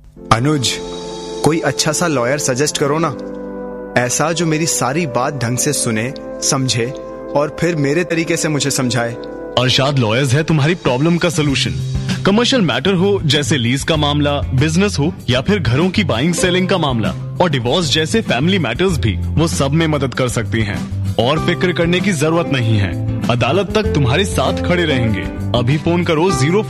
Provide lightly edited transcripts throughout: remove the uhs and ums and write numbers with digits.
अनुज, कोई अच्छा सा लॉयर सजेस्ट करो ना, ऐसा जो मेरी सारी बात ढंग से सुने, समझे और फिर मेरे तरीके से मुझे समझाए। अरशाद लॉयर्स है तुम्हारी प्रॉब्लम का सलूशन। कमर्शियल मैटर हो जैसे लीज का मामला, बिजनेस हो या फिर घरों की बाइंग सेलिंग का मामला और डिवोर्स जैसे फैमिली मैटर्स भी वो सब में मदद कर सकती हैं। और फिक्र करने की जरूरत नहीं है, अदालत तक तुम्हारे साथ खड़े रहेंगे। अभी फोन करो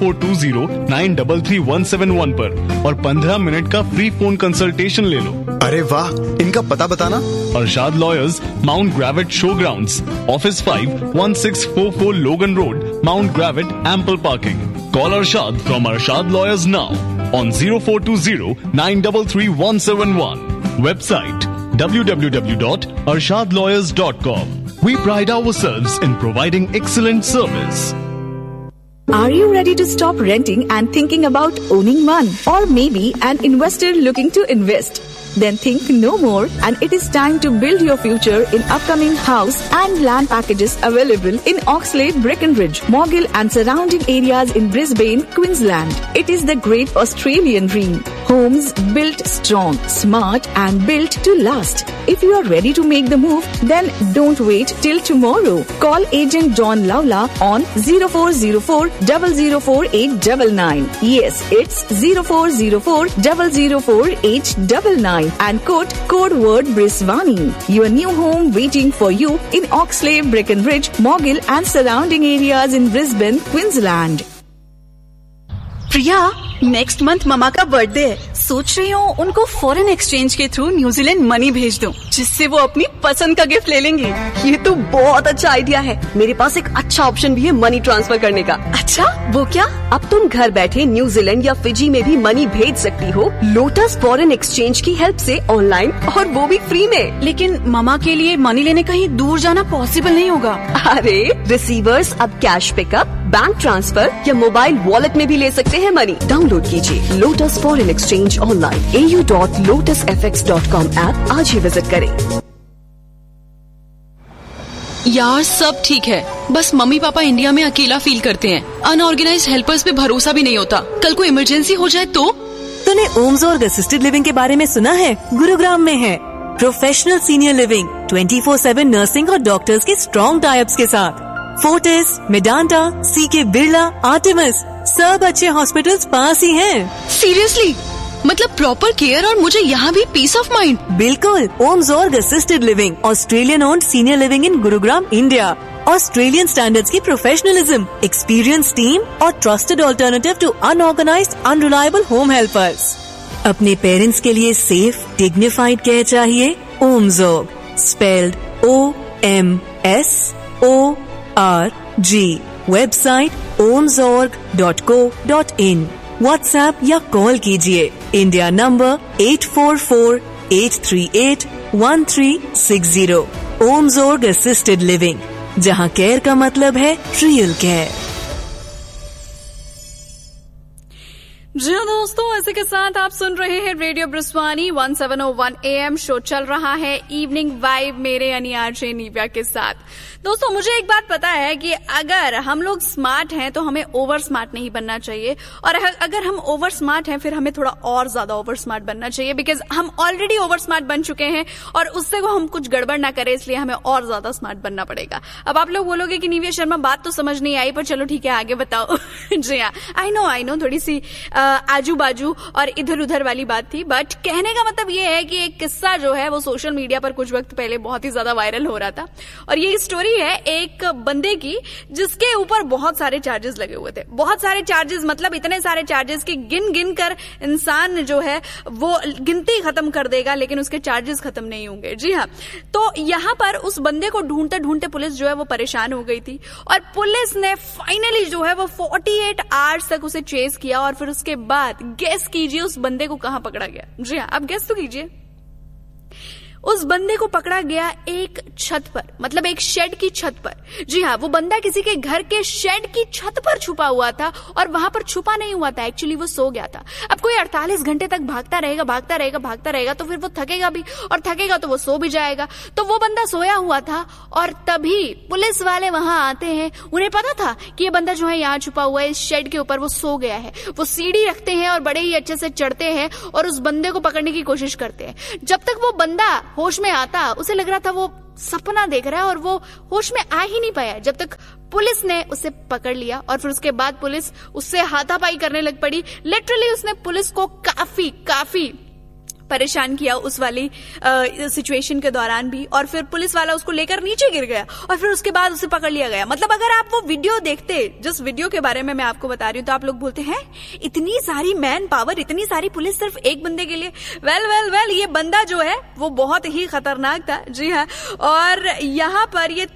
0420933171 पर और 15 मिनट का फ्री फोन कंसल्टेशन ले लो। अरे वाह, इनका पता बताना। Arshad lawyers, mount ग्रेविट show grounds, office 5, 1644 लोगन road, mount ग्रेविट, ample parking. Call Arshad from Arshad Lawyers now on 0420933171. Website www.arshadlawyers.com. We pride ourselves in providing excellent service. Are you ready to stop renting and thinking about owning one? Or maybe an investor looking to invest? Then think no more, and it is time to build your future in upcoming house and land packages available in Oxlade, Breckenridge, Morgill and surrounding areas in Brisbane, Queensland. It is the great Australian dream. Homes built strong, smart and built to last. If you are ready to make the move, then don't wait till tomorrow. Call agent John Lawla on 0404 004 899. Yes, it's 0404 004 899. And quote code word Brisbane. Your new home waiting for you in Oxlade, Breckenridge, Morgill and surrounding areas in Brisbane, Queensland. Priya, next month mama का birthday है। सोच रही हूँ उनको foreign exchange के through New Zealand money भेज दूँ, जिससे वो अपनी पसंद का गिफ्ट ले लेंगे। ये तो बहुत अच्छा आइडिया है। मेरे पास एक अच्छा ऑप्शन भी है मनी ट्रांसफर करने का। अच्छा, वो क्या? अब तुम घर बैठे न्यूजीलैंड या फिजी में भी मनी भेज सकती हो लोटस फॉरेन एक्सचेंज की हेल्प से ऑनलाइन, और वो भी फ्री में। लेकिन ममा के लिए मनी लेने कहीं दूर जाना पॉसिबल नहीं होगा। अरे रिसीवर्स अब कैश पिकअप, बैंक ट्रांसफर या मोबाइल वॉलेट में भी ले सकते हैं मनी। डाउनलोड कीजिए lotus foreign exchange online au.lotusfx.com app आज ही विजिट करें। यार सब ठीक है, बस मम्मी पापा इंडिया में अकेला फील करते हैं। अनऑर्गेनाइज्ड हेल्पर्स पे भरोसा भी नहीं होता। कल को इमरजेंसी हो जाए तो? तूने ओम्सोर्ग असिस्टेड लिविंग के बारे में सुना है? गुरुग्राम में है प्रोफेशनल सीनियर लिविंग, 24/7 नर्सिंग और डॉक्टर्स के स्ट्रॉन्ग टाइप्स के साथ। फोर्टिस, मेडांटा, सीके बिरला, आर्टेमिस, सब अच्छे हॉस्पिटल्स पास ही हैं। सीरियसली? मतलब प्रॉपर केयर और मुझे यहाँ भी पीस ऑफ माइंड। बिल्कुल। ओम्सोर्ग assisted living, Australian owned senior living in Gurugram, India. Australian standards की प्रोफेशनलिज्म, एक्सपीरियंस टीम और trusted alternative to unorganised unreliable home helpers. अपने पेरेंट्स के लिए सेफ डिग्निफाइड केयर चाहिए? ओम्सोर्ग, spelled OMSORG। Website omsorg.co.in। WhatsApp या call कीजिए India number 844-838-1360। ओम्सोर्ग assisted living, जहां care का मतलब है रियल केयर। जी दोस्तों, इसी के साथ आप सुन रहे हैं रेडियो ब्रिस्वानी 1701 AM। शो चल रहा है इवनिंग वाइब मेरे यानी आरजे निव्या के साथ। दोस्तों, मुझे एक बात पता है कि अगर हम लोग स्मार्ट हैं तो हमें ओवर स्मार्ट नहीं बनना चाहिए, और अगर हम ओवर स्मार्ट हैं फिर हमें थोड़ा और ज्यादा ओवर स्मार्ट बनना चाहिए, बिकॉज हम ऑलरेडी ओवर स्मार्ट बन चुके हैं और उससे को हम कुछ गड़बड़ ना करें, इसलिए हमें और ज्यादा स्मार्ट बनना पड़ेगा। अब आप लोग बोलोगे कि निव्या शर्मा बात तो समझ नहीं आई, पर चलो ठीक है आगे बताओ। जी हाँ, आई नो थोड़ी सी आजू बाजू और इधर उधर वाली बात थी, बट कहने का मतलब ये है कि एक किस्सा जो है वो सोशल मीडिया पर कुछ वक्त पहले बहुत ही ज्यादा वायरल हो रहा था, और ये स्टोरी है एक बंदे की जिसके ऊपर बहुत सारे चार्जेस लगे हुए थे। बहुत सारे चार्जेस मतलब इतने सारे चार्जेस कि गिन गिन कर इंसान जो है वो गिनती खत्म कर देगा, लेकिन उसके चार्जेस खत्म नहीं होंगे। जी हाँ, तो यहाँ पर उस बंदे को ढूंढते ढूंढते पुलिस जो है वो परेशान हो गई थी, और पुलिस ने फाइनली जो है वो 48 आवर्स तक उसे चेस किया, और फिर उसके बाद गेस कीजिए उस बंदे को कहां पकड़ा गया। जी हाँ, आप गेस तो कीजिए। उस बंदे को पकड़ा गया एक छत पर, मतलब एक शेड की छत पर। जी हाँ, वो बंदा किसी के घर के शेड की छत पर छुपा हुआ था और वहां पर छुपा नहीं हुआ था, एक्चुअली वो सो गया था। अब कोई 48 घंटे तक भागता रहेगा तो फिर वो थकेगा भी, और थकेगा तो वो सो भी जाएगा। तो वो बंदा सोया हुआ था और तभी पुलिस वाले वहां आते हैं। उन्हें पता था कि ये बंदा जो है यहाँ छुपा हुआ है इस शेड के ऊपर, वो सो गया है। वो सीढ़ी रखते हैं और बड़े ही अच्छे से चढ़ते हैं और उस बंदे को पकड़ने की कोशिश करते हैं। जब तक वो बंदा होश में आता, उसे लग रहा था वो सपना देख रहा है और वो होश में आ ही नहीं पाया, जब तक पुलिस ने उसे पकड़ लिया। और फिर उसके बाद पुलिस उससे हाथापाई करने लग पड़ी। लिटरली उसने पुलिस को काफी परेशान किया उस वाली सिचुएशन के दौरान भी। और फिर पुलिस वाला उसको लेकर नीचे गिर गया और फिर उसके बाद उसे पकड़ लिया गया। मतलब अगर आप वो वीडियो देखते, जिस वीडियो के बारे में मैं आपको बता रही हूँ, तो आप लोग बोलते हैं इतनी सारी मैन पावर, इतनी सारी पुलिस सिर्फ एक बंदे के लिए। वेल ये बंदा जो है वो बहुत ही खतरनाक था। जी हाँ, और यहाँ पर ये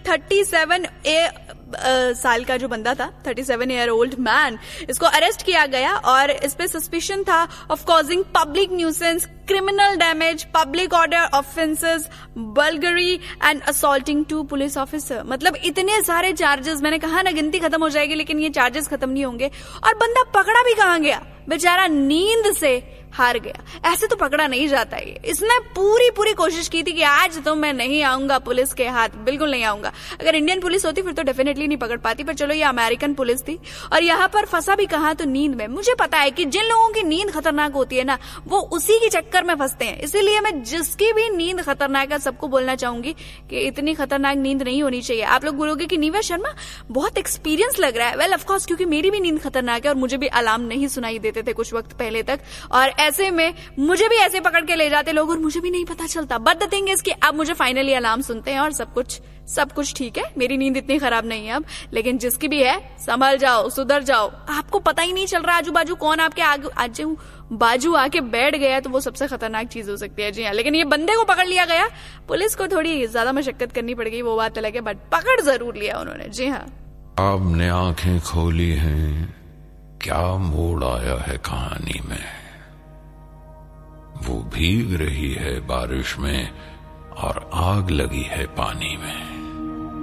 37 साल का जो बंदा था, 37 ईयर ओल्ड मैन, इसको अरेस्ट किया गया और इस पे सस्पिशन था of causing public nuisance, criminal damage, public order offences, बल्गरी and assaulting 2 police officer. मतलब इतने सारे चार्जेस, मैंने कहा ना गिनती खत्म हो जाएगी, लेकिन ये चार्जेस खत्म नहीं होंगे। और बंदा पकड़ा भी कहां गया, बेचारा नींद से हार गया। ऐसे तो पकड़ा नहीं जाता है। इसने पूरी कोशिश की थी कि आज तो मैं नहीं आऊंगा पुलिस के हाथ, बिल्कुल नहीं आऊंगा। अगर इंडियन पुलिस होती फिर तो डेफिनेटली नहीं पकड़ पाती, पर चलो ये अमेरिकन पुलिस थी। और यहाँ पर फंसा भी कहा, तो नींद में। मुझे पता है कि जिन लोगों की नींद खतरनाक होती है ना, वो उसी के चक्कर में फंसते हैं। इसीलिए मैं जिसकी भी नींद खतरनाक है सबको बोलना चाहूंगी कि इतनी खतरनाक नींद नहीं होनी चाहिए। आप लोग बोलोगे कि नीवा शर्मा बहुत एक्सपीरियंस लग रहा है। वेल ऑफ कोर्स, क्योंकि मेरी भी नींद खतरनाक है और मुझे भी अलार्म नहीं सुनाई देते थे कुछ वक्त पहले तक, और ऐसे में मुझे भी ऐसे पकड़ के ले जाते लोग और मुझे भी नहीं पता चलता। बट द थिंग इज कि अब मुझे फाइनली अलार्म सुनते हैं और सब कुछ ठीक है। मेरी नींद इतनी खराब नहीं है अब। लेकिन जिसकी भी है, संभल जाओ, सुधर जाओ। आपको पता ही नहीं चल रहा आजू बाजू कौन आपके आजू बाजू आके बैठ गया, तो वो सबसे खतरनाक चीज हो सकती है। जी हाँ, लेकिन ये बंदे को पकड़ लिया गया। पुलिस को थोड़ी ज्यादा मशक्कत करनी पड़ गई, वो बात अलग है, बट पकड़ जरूर लिया उन्होंने। जी हाँ, आपने आंखें खोली हैं, क्या मोड़ आया है कहानी में। वो भीग रही है बारिश में और आग लगी है पानी में।